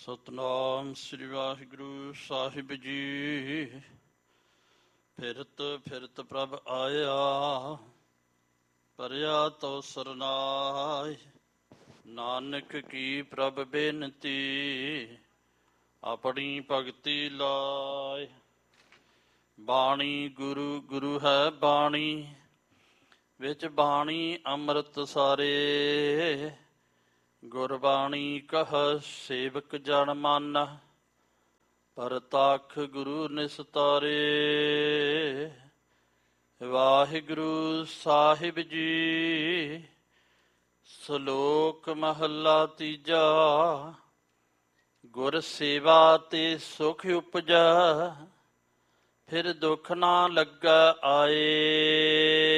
ਸਤਨਾਮ ਸ੍ਰੀ ਵਾਹਿਗੁਰੂ ਸਾਹਿਬ ਜੀ। ਫਿਰਤ ਫਿਰਤ ਪ੍ਰਭ ਆਇਆ, ਪਰਿਆ ਤੋ ਸਰਨਾਇ। ਨਾਨਕ ਕੀ ਪ੍ਰਭ ਬੇਨਤੀ, ਆਪਣੀ ਭਗਤੀ ਲਾਇ। ਬਾਣੀ ਗੁਰੂ ਗੁਰੂ ਹੈ ਬਾਣੀ, ਵਿੱਚ ਬਾਣੀ ਅੰਮ੍ਰਿਤ ਸਾਰੇ। ਗੁਰਬਾਣੀ ਕਹ ਸੇਵਕ ਜਨ ਮਾਨਾ, ਪਰਤਖ ਗੁਰੂ ਨਿਸਤਾਰੇ। ਵਾਹਿਗੁਰੂ ਸਾਹਿਬ ਜੀ। ਸ਼ਲੋਕ ਮਹੱਲਾ ਤੀਜਾ। ਗੁਰ ਸੇਵਾ ਤੇ ਸੁਖ ਉਪਜੈ, ਫਿਰ ਦੁਖ ਨਾ ਲੱਗਾ ਆਏ।